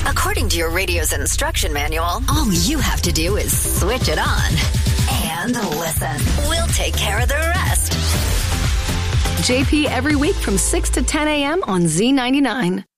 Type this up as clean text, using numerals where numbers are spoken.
According to your radio's instruction manual, all you have to do is switch it on and listen. We'll take care of the rest. JP every week from 6 to 10 a.m. on Z99.